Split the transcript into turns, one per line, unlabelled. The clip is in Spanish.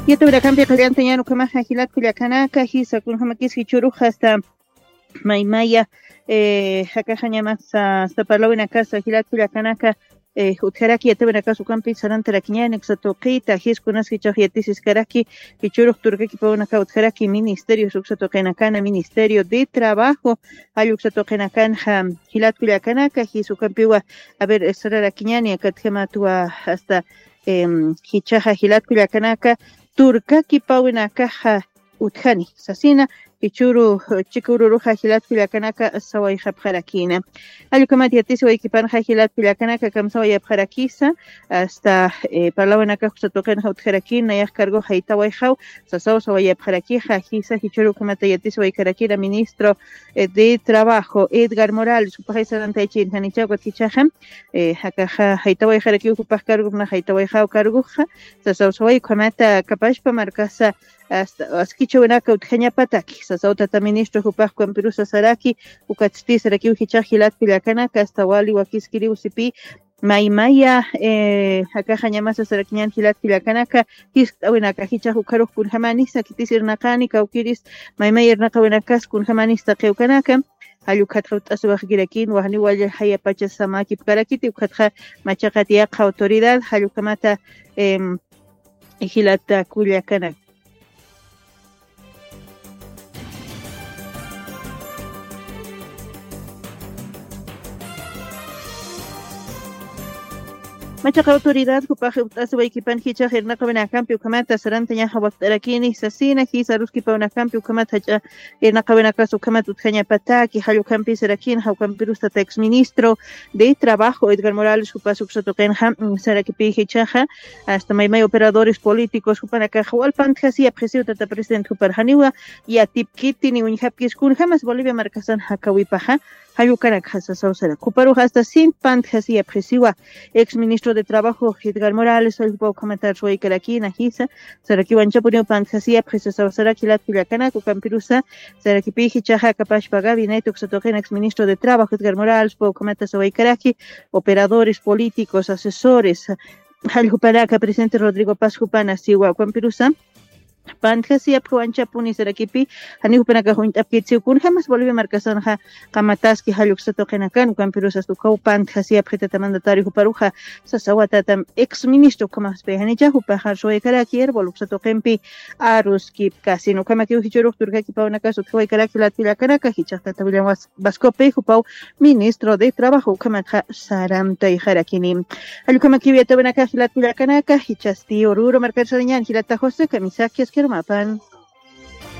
يتبرع كان بقليان تيانو كما حكيلات كل كناكا هيسا كون هم كيس هيشوروخ hasta maimaya haka hanyama sa parlawina casa hilat kula kanaka utjaraki yatebra kasu kampi saranta rakiñani xatoqita hiskunas hichaqyatisis karaki hichuruk turkaki pauna ka utjaraki ministerio suxatoqenakana ministerio de trabajo ayuk xatoqenakan hilat kula kanaka hisu kampiwa a ver sararakiñani akatjematua hasta hichaja hilat kula kanaka turkaki pauna kaja utjani sasina ichuru chikuru ruja hilat kulakanaka saway habjarakina alukamat yatisi way kipan hilat kulakanaka kam saway habjarakisa hasta parlawanaka xatoqen habjarakina ya cargo haitaway haw saway habjarakija hisa ichuru kamata yatisi way karakira ministro de trabajo Edgar Morales upajisa dantaychin hanichawa kichajam hakaja haitaway haraki upaj cargo na haitaway haw cargoja saway kamata kapashpa markasa hasta askichonaka utjañapataki sasauta ministro hupaj Campirusa Saraki ukatstis saraki uhichajilat pilakanaka hasta wali wakiskiri usipi maimaya hakaja ñamasa sarakiñan hilat pilakanaka histawinaka hicha hukaruj kunjamanisa kitisir naqani kawkiris maimaya irnaqawinakas kunjamanista qewkanaka halukatja ut'asuwajgirakin wahni walla haya pachasamaki karakiti ukatja machaqatiyaqa autoridad halukamata hilata kullakanaka machaqa autoridad hupaje ut'asuway kipan hichaj irnaqawina kampi ukamata saranta ñaja waktarakini sasina hisa ruski pauna kampi ukamata hacha irnaqawina kasu ukamata utjañapataki hallu kampi sarakin hawkampirusta ex ministro de trabajo Edgar Morales hupasuk sotoqenja sarakipi hichaja hasta maymay operadores políticos hupanaka hawalpan hasiya presidio tata presidente huparjaniwa y atipkiti ni unjapkis kun jamás Bolivia marcasan hakawipaja hallu kanak hasa sausara kuparu hasta sin pan hasiya presiwa ex ministro de trabajo Edgar Morales hoy puedo comentar su aquí en Ajisa saraki wanchapuni pantasia presa saraki lat pilakana ku Campirusa saraki piji chaja capaz pagar gabinete xatoqen ex ministro de trabajo Edgar Morales puedo comentar su aquí operadores políticos asesores halju paraka presidente Rodrigo Paz Jupana siwa Campirusa Pantasia Puanchapuni Sarakipi, Hanipanaka Huntapkitsi, Kunhamas Bolivia Marcasanja, Kamataski, Haluxatokenakan, Campirusas to Kaupan, Hasia Pretata Mandatari Huparuja, Sasawatatam, ex ministro Kamas Pehanicha, Hupaha, Soekaraki, Voluxatokempi, Aruski, Casino, Kamaki, Hichuruk, Turkaki Paunakas, Soekaraki, Latila Caraka, Hichata Bascope, Hupau, ministro de trabajo, Kamaka, Saram Taiharakini, Alukamaki, Vietabanaka, Latila Kanaka, Hichasti, Oruro, Marcasañan, Hilata Jose, Kamisaki, Kermapan.